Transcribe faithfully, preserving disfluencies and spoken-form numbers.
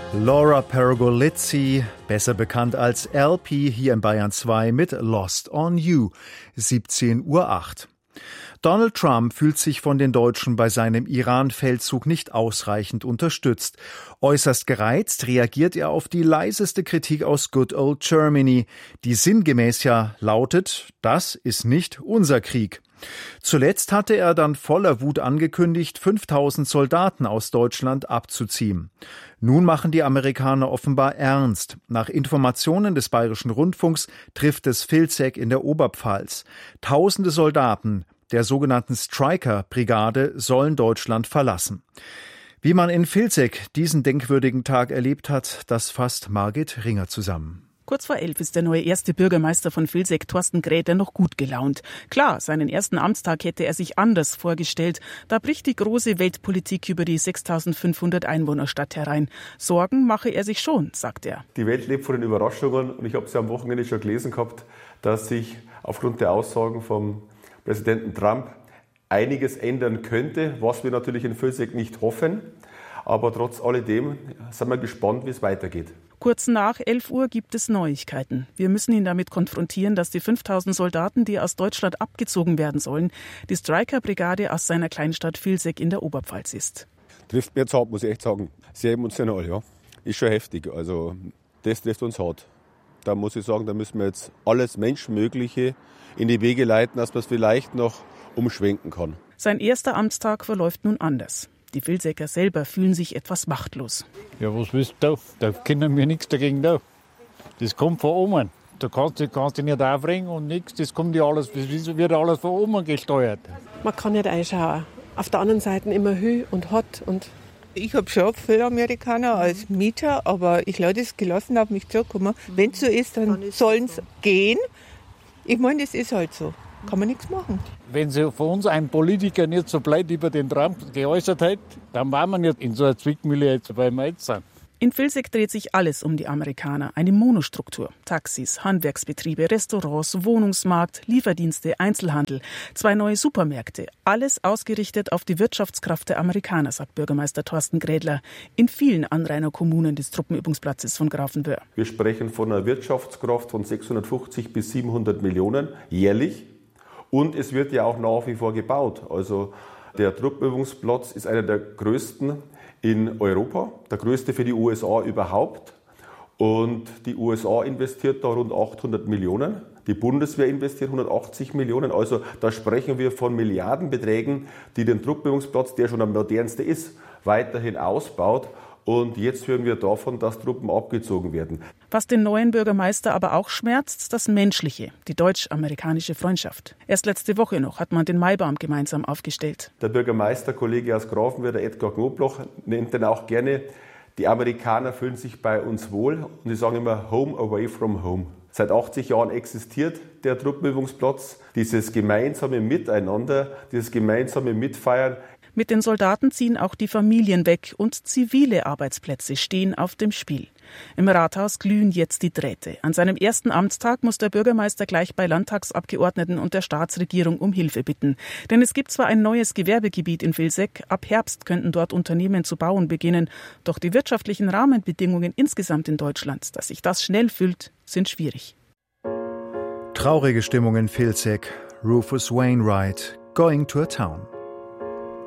Laura Pergolizzi, besser bekannt als L P, hier in Bayern zwei mit Lost on You, siebzehn Uhr acht. Donald Trump fühlt sich von den Deutschen bei seinem Iran-Feldzug nicht ausreichend unterstützt. Äußerst gereizt reagiert er auf die leiseste Kritik aus Good Old Germany, die sinngemäß ja lautet, das ist nicht unser Krieg. Zuletzt hatte er dann voller Wut angekündigt, fünftausend Soldaten aus Deutschland abzuziehen. Nun machen die Amerikaner offenbar ernst. Nach Informationen des Bayerischen Rundfunks trifft es Vilseck in der Oberpfalz. Tausende Soldaten der sogenannten Stryker-Brigade sollen Deutschland verlassen. Wie man in Vilseck diesen denkwürdigen Tag erlebt hat, das fasst Margit Ringer zusammen. Kurz vor elf ist der neue erste Bürgermeister von Vilseck, Thorsten Gräter, noch gut gelaunt. Klar, seinen ersten Amtstag hätte er sich anders vorgestellt. Da bricht die große Weltpolitik über die sechstausendfünfhundert Einwohnerstadt herein. Sorgen mache er sich schon, sagt er. Die Welt lebt von den Überraschungen und ich habe es ja am Wochenende schon gelesen gehabt, dass sich aufgrund der Aussagen vom Präsidenten Trump einiges ändern könnte, was wir natürlich in Vilseck nicht hoffen. Aber trotz alledem sind wir gespannt, wie es weitergeht. Kurz nach elf Uhr gibt es Neuigkeiten. Wir müssen ihn damit konfrontieren, dass die fünftausend Soldaten, die aus Deutschland abgezogen werden sollen, die Stryker-Brigade aus seiner Kleinstadt Vilseck in der Oberpfalz ist. Trifft mir jetzt hart, muss ich echt sagen. Sehr emotional, ja. Ist schon heftig. Also das trifft uns hart. Da muss ich sagen, da müssen wir jetzt alles Menschenmögliche in die Wege leiten, dass man es vielleicht noch umschwenken kann. Sein erster Amtstag verläuft nun anders. Die Vilsecker selber fühlen sich etwas machtlos. Ja, was willst du da? Da können wir nichts dagegen da. Das kommt von oben. Da kannst du kannst dich nicht aufregen und nichts. Das kommt ja alles, das wird alles von oben gesteuert. Man kann nicht einschauen. Auf der anderen Seite immer Hü und Hot. Und ich habe schon viele Amerikaner als Mieter, aber ich lasse es gelassen auf mich zukommen. Wenn es so ist, dann sollen es gehen. Ich meine, das ist halt so. Kann man nichts machen. Wenn sich von uns ein Politiker nicht so blöd über den Trump geäußert hätte, dann waren wir nicht in so einer Zwickmühle, jetzt, weil wir jetzt sind. In Vilseck dreht sich alles um die Amerikaner. Eine Monostruktur. Taxis, Handwerksbetriebe, Restaurants, Wohnungsmarkt, Lieferdienste, Einzelhandel. Zwei neue Supermärkte. Alles ausgerichtet auf die Wirtschaftskraft der Amerikaner, sagt Bürgermeister Thorsten Grädler. In vielen Anrainerkommunen des Truppenübungsplatzes von Grafenwöhr. Wir sprechen von einer Wirtschaftskraft von sechshundertfünfzig bis siebenhundert Millionen jährlich. Und es wird ja auch nach wie vor gebaut. Also der Truppenübungsplatz ist einer der größten in Europa, der größte für die U S A überhaupt. Und die U S A investiert da rund achthundert Millionen. Die Bundeswehr investiert hundertachtzig Millionen. Also da sprechen wir von Milliardenbeträgen, die den Truppenübungsplatz, der schon der modernste ist, weiterhin ausbaut. Und jetzt hören wir davon, dass Truppen abgezogen werden. Was den neuen Bürgermeister aber auch schmerzt, das Menschliche, die deutsch-amerikanische Freundschaft. Erst letzte Woche noch hat man den Maibaum gemeinsam aufgestellt. Der Bürgermeisterkollege aus Grafenwöhr, der Edgar Knobloch, nennt den auch gerne, die Amerikaner fühlen sich bei uns wohl und die sagen immer Home away from home. Seit achtzig Jahren existiert der Truppenübungsplatz, dieses gemeinsame Miteinander, dieses gemeinsame Mitfeiern. Mit den Soldaten ziehen auch die Familien weg und zivile Arbeitsplätze stehen auf dem Spiel. Im Rathaus glühen jetzt die Drähte. An seinem ersten Amtstag muss der Bürgermeister gleich bei Landtagsabgeordneten und der Staatsregierung um Hilfe bitten. Denn es gibt zwar ein neues Gewerbegebiet in Vilseck, ab Herbst könnten dort Unternehmen zu bauen beginnen. Doch die wirtschaftlichen Rahmenbedingungen insgesamt in Deutschland, dass sich das schnell füllt, sind schwierig. Traurige Stimmung in Vilseck. Rufus Wainwright, Going to a Town.